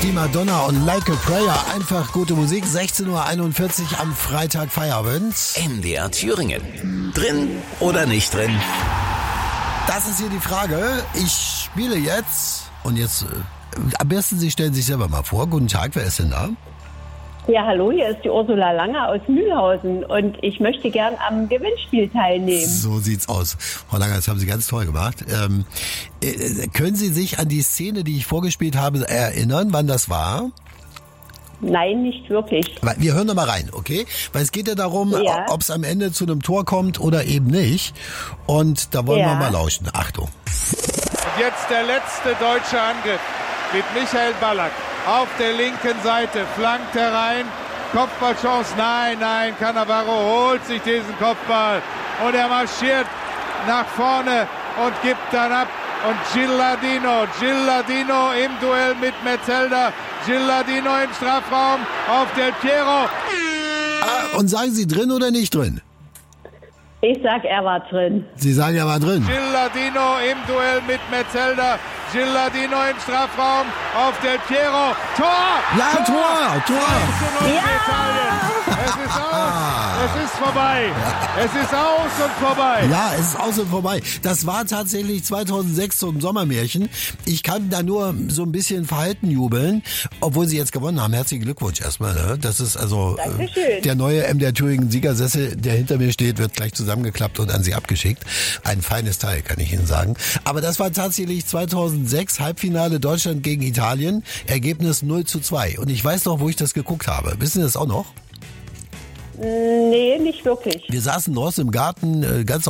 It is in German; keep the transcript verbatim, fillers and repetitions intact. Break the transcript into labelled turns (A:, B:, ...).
A: die Madonna und Like a Prayer. Einfach gute Musik. sechzehn Uhr einundvierzig am Freitag Feierabend.
B: M D R Thüringen. Drin oder nicht drin?
A: Das ist hier die Frage. Ich spiele jetzt. Und jetzt, äh, am besten Sie stellen sich selber mal vor. Guten Tag, wer ist denn da?
C: Ja, hallo, hier ist die Ursula Langer aus Mühlhausen und ich möchte gern am Gewinnspiel teilnehmen.
A: So sieht's aus. Frau Langer, das haben Sie ganz toll gemacht. Ähm, äh, können Sie sich an die Szene, die ich vorgespielt habe, erinnern, wann das war?
C: Nein, nicht wirklich.
A: Aber wir hören doch mal rein, okay? Weil es geht ja darum,
C: Ja.
A: ob es am Ende zu einem Tor kommt oder eben nicht. Und da wollen
C: Ja.
A: wir mal lauschen. Achtung.
D: Und jetzt der letzte deutsche Angriff mit Michael Ballack. Auf der linken Seite, flankt herein, Kopfballchance, nein, nein, Cannavaro holt sich diesen Kopfball und er marschiert nach vorne und gibt dann ab und Gilardino, Gilardino im Duell mit Metzelder, Gilardino im Strafraum auf Del Piero.
A: Ah, und sagen Sie drin oder nicht drin?
C: Ich sag, er war drin.
A: Sie sagen ja mal drin.
D: Gilardino im Duell mit Metzelder, Gilardino im Strafraum auf Del Piero, Tor!
A: Ja, Tor, Tor.
D: eins zu null für Italien. Es ist aus, es ist vorbei. Es ist aus und vorbei.
A: Ja, es ist aus und vorbei. Das war tatsächlich zweitausendsechs zum Sommermärchen. Ich kann da nur so ein bisschen verhalten jubeln, obwohl Sie jetzt gewonnen haben. Herzlichen Glückwunsch erstmal. Ne? Das ist also äh,
C: Dankeschön.
A: der neue M D R Thüringen Siegersessel, der hinter mir steht, wird gleich zusammengeklappt und an Sie abgeschickt. Ein feines Teil, kann ich Ihnen sagen. Aber das war tatsächlich zweitausendsechs Halbfinale Deutschland gegen Italien. Ergebnis null zu zwei. Und ich weiß noch, wo ich das geguckt habe. Wissen Sie das auch noch?
C: Nee, nicht wirklich.
A: Wir saßen draußen im Garten, äh, ganz